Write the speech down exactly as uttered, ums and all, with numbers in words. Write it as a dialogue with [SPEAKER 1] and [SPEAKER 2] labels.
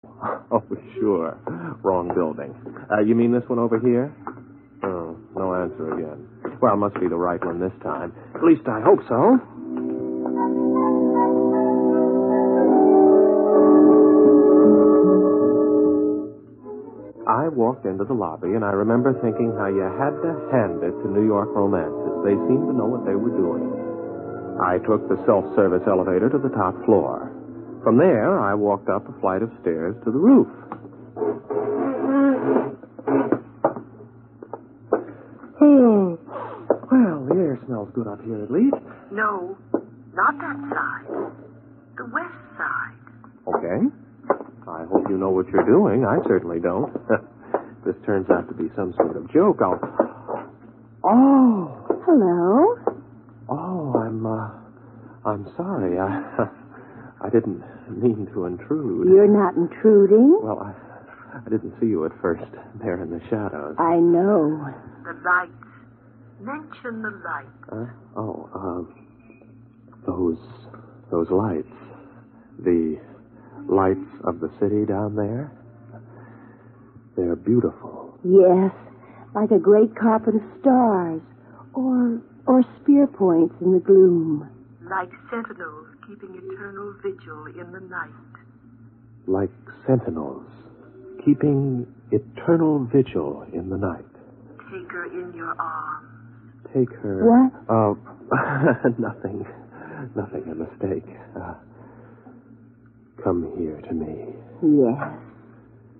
[SPEAKER 1] Oh, sure. Wrong building. Uh, you mean this one over here? Oh, no answer again. Well, must be the right one this time. At least I hope so. I walked into the lobby, and I remember thinking how you had to hand it to New York romances. They seemed to know what they were doing. I took the self-service elevator to the top floor. From there, I walked up a flight of stairs to the roof. Oh, well, the air smells good up here at least.
[SPEAKER 2] No, not that side. The west side.
[SPEAKER 1] Okay. I hope you know what you're doing. I certainly don't. If this turns out to be some sort of joke, I'll... Oh!
[SPEAKER 3] Hello?
[SPEAKER 1] Oh, I'm, uh... I'm sorry. I... I didn't mean to intrude.
[SPEAKER 3] You're not intruding?
[SPEAKER 1] Well, I... I didn't see you at first, there in the shadows.
[SPEAKER 3] I know.
[SPEAKER 2] The lights. Mention the lights.
[SPEAKER 1] Uh, oh, um... Those... Those lights. The... lights of the city down there? They're beautiful.
[SPEAKER 3] Yes, like a great carpet of stars, or or spear points in the gloom.
[SPEAKER 2] Like sentinels keeping eternal vigil in the night.
[SPEAKER 1] Like sentinels, keeping eternal vigil in the night.
[SPEAKER 2] Take her in your arms.
[SPEAKER 1] Take her...
[SPEAKER 3] What?
[SPEAKER 1] Oh, nothing. Nothing, a mistake. Uh, come here to me.
[SPEAKER 3] Yes.